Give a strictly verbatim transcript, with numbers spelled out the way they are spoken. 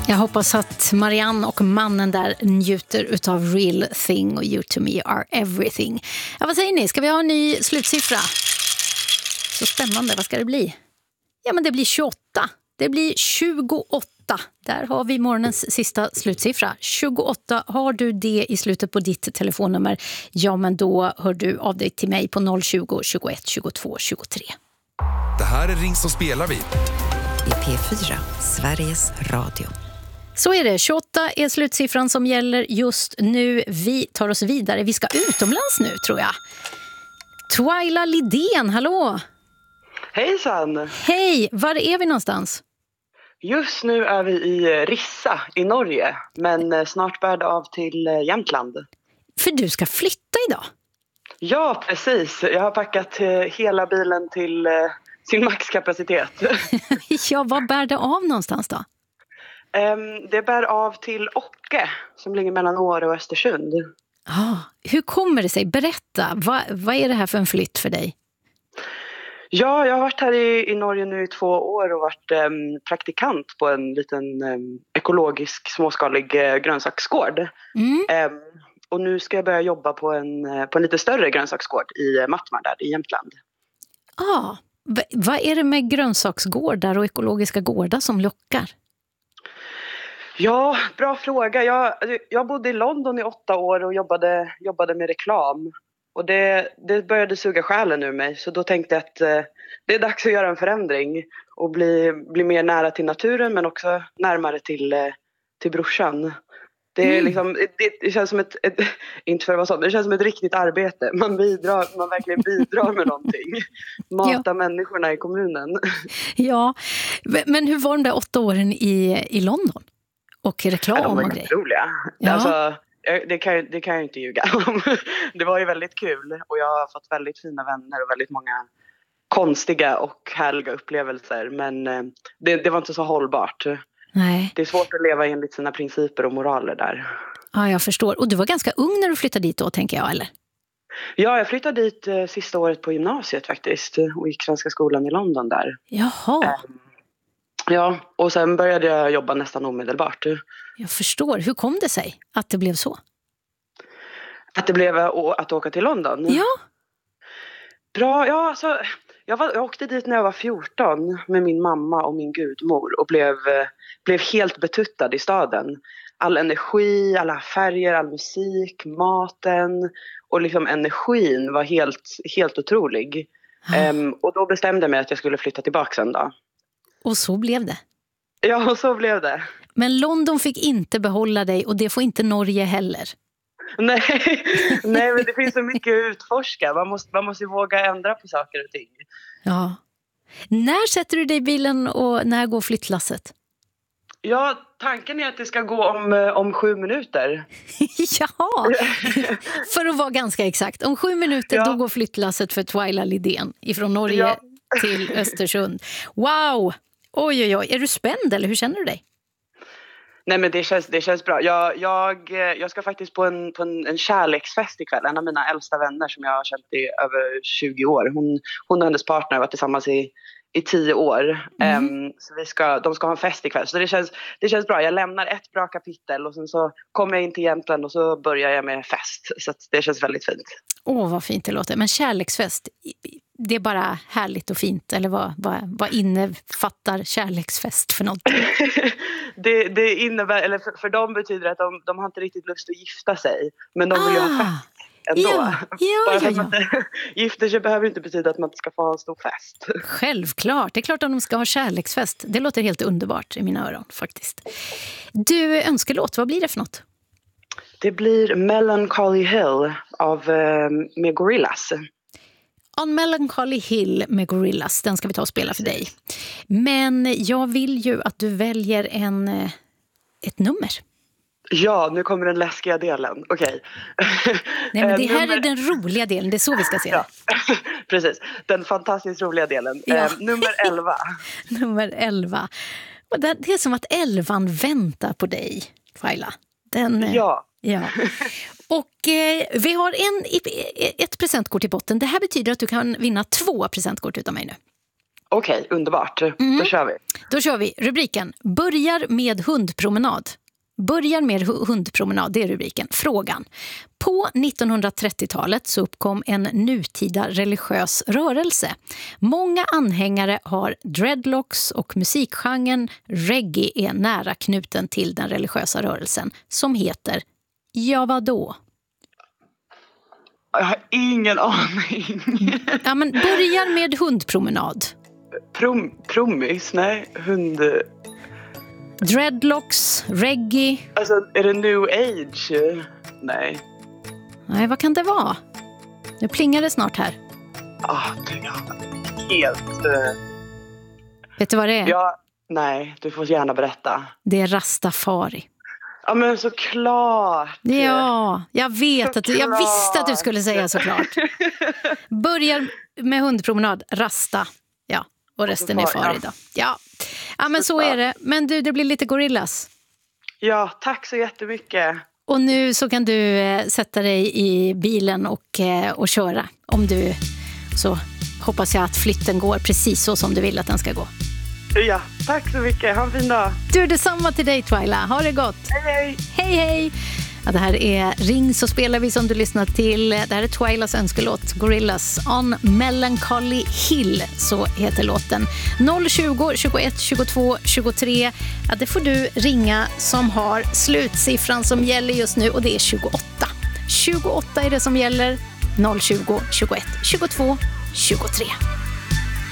Jag hoppas att Marianne och mannen där njuter utav Real Thing och You to Me Are Everything. Ja, vad säger ni? Ska vi ha en ny slutsiffra? Så spännande, vad ska det bli? Ja, men det blir tjugoåtta. Det blir tjugoåtta. Där har vi morgonens sista slutsiffra. tjugoåtta, har du det i slutet på ditt telefonnummer? Ja, men då hör du av dig till mig på noll tjugo, tjugoett, tjugotvå, tjugotre. Det här är Ring som spelar vi. I P fyra, Sveriges Radio. Så är det, tjugoåtta är slutsiffran som gäller just nu. Vi tar oss vidare, vi ska utomlands nu tror jag. Twyla Lidén, hallå! Hejsan! Hej, var är vi någonstans? Just nu är vi i Rissa i Norge, men snart bär det av till Jämtland. För du ska flytta idag? Ja, precis. Jag har packat hela bilen till sin maxkapacitet. Ja, vad bär det av någonstans då? Det bär av till Åke, som ligger mellan Åre och Östersund. Ah, hur kommer det sig? Berätta, vad, vad är det här för en flytt för dig? Ja, jag har varit här i, i Norge nu i två år och varit eh, praktikant på en liten eh, ekologisk småskalig eh, grönsaksgård. Mm. Eh, och nu ska jag börja jobba på en, på en lite större grönsaksgård i Mattmar där i Jämtland. Ah, v- vad är det med grönsaksgårdar och ekologiska gårdar som lockar? Ja, bra fråga. Jag, jag bodde i London i åtta år och jobbade, jobbade med reklam. Och det, det började suga själen ur mig. Så då tänkte jag att eh, det är dags att göra en förändring. Och bli, bli mer nära till naturen men också närmare till, eh, till brorsan. Det, är Mm. liksom, det, det känns som ett, ett, inte för att vara sånt, det känns som ett riktigt arbete. Man bidrar, man verkligen bidrar med någonting. Mata Ja. människorna i kommunen. Ja, men hur var de där åtta åren i, i London? Och reklam Ja, de var och grejer? roliga. Ja. Alltså, det, kan, jag- det kan jag inte ljuga om. Det var ju väldigt kul. Och jag har fått väldigt fina vänner och väldigt många konstiga och härliga upplevelser. Men eh, det, det var inte så hållbart. Nej, Det är svårt att leva enligt sina principer och moraler där. ja, jag förstår. Och du var ganska ung när du flyttade dit då, tänker jag, eller? Ja, jag flyttade dit eh, sista året på gymnasiet faktiskt. Och gick Svenska skolan i London där. Jaha, Ja, och sen började jag jobba nästan omedelbart. jag förstår. Hur kom det sig att det blev så? Att det blev eh, å- att åka till London. Ja, Bra, ja alltså, jag, var, jag åkte dit när jag var fjorton med min mamma och min gudmor och blev, eh, blev helt betuttad i staden. All energi, alla färger, all musik, maten och liksom energin var helt, helt otrolig. Ehm, och då bestämde jag mig att jag skulle flytta tillbaka en dag. och så blev det. Ja, och så blev det. Men London fick inte behålla dig och det får inte Norge heller. Nej, nej, men det finns så mycket att utforska. Man måste, man måste ju våga ändra på saker och ting. Ja. När sätter du dig i bilen och när går flyttlasset? Ja, tanken är att det ska gå om, eh, om sju minuter. Jaha, för att vara ganska exakt. Om sju minuter Ja. då går flyttlasset för Twyla Lidén ifrån Norge Ja. till Östersund. Wow! Oj, oj, oj. Är du spänd eller hur känner du dig? Nej, men det känns, det känns bra. Jag, jag, jag ska faktiskt på, en, på en, en kärleksfest ikväll. En av mina äldsta vänner som jag har känt i över tjugo år. Hon, hon och hennes partner har varit tillsammans i, i tio år. Mm. Em, så vi ska, de ska ha en fest ikväll. Så det känns, det känns bra. Jag lämnar ett bra kapitel och sen så kommer jag in till Jämtland och så börjar jag med fest. Så att det känns väldigt fint. Åh, vad fint det låter. Men kärleksfest, det är bara härligt och fint. Eller vad, vad, vad innefattar kärleksfest för något? det, det innebär, eller för, för dem betyder det att de, de har inte riktigt lust att gifta sig. Men de vill ju ha fest ändå. Ja, ja, Bara ja, för att ja. man inte gifter sig behöver inte betyda att man inte ska få ha en stor fest. Självklart, det är klart att de ska ha kärleksfest. Det låter helt underbart i mina öron faktiskt. Du, önskelåt, vad blir det för något? Det blir Melancholy Hill av, eh, med Gorillaz. On Melancholy Hill med Gorillaz, den ska vi ta och spela för dig. Men jag vill ju att du väljer en, eh, ett nummer. Ja, nu kommer den läskiga delen. Okej. Nej, men det Eh, här nummer- är den roliga delen, det är så vi ska se det. Ja, precis. Den fantastiskt roliga delen. Ja. Eh, nummer elva. Nummer elva. Och det det är som att elvan väntar på dig, Twyla. Den, eh, Ja. ja. Och eh, vi har en, ett presentkort i botten. Det här betyder att du kan vinna två presentkort utav mig nu. Okej, okay, underbart. Mm. Då kör vi. Då kör vi. Rubriken: Börjar med hundpromenad. Börjar med hundpromenad, det är rubriken. Frågan: på nittonhundratrettiotalet så uppkom en nutida religiös rörelse. Många anhängare har dreadlocks och musikgenren reggae är nära knuten till den religiösa rörelsen som heter Ja vadå? Jag har ingen aning. Ja, men börjar med hundpromenad. Prom, promis? Nej, hund... Dreadlocks, reggae. Alltså, är det new age? Nej. Nej, vad kan det vara? Nu plingar det snart här. Ah, det är helt... Uh... Vet du vad det är? Ja, nej, du får gärna berätta. Det är Rastafari. Ja, men såklart. Ja, jag vet såklart. Att du, jag visste att du skulle säga såklart. Börjar med hundpromenad, Rasta. Ja, och resten är far idag. Ja. Ja, men så är det. Men du, det blir lite gorillas. Ja, tack så jättemycket. Och nu så kan du eh, sätta dig i bilen och, eh, och köra. Om du, så hoppas jag att flytten går precis så som du vill att den ska gå. Ja, tack så mycket. Ha en fin dag. Du, detsamma till dig, Twyla. Ha det gott. Hej, hej. Hej, hej. Ja, det här är Ring så spelar vi som du lyssnar till. Det här är Twylas önskelåt, Gorillaz on Melancholy Hill, så heter låten. noll tjugo, tjugoett, tjugotvå, tjugotre. Ja, det får du ringa som har slutsiffran som gäller just nu, och det är tjugoåtta. tjugoåtta är det som gäller. noll tjugo, tjugoett, tjugotvå, tjugotre.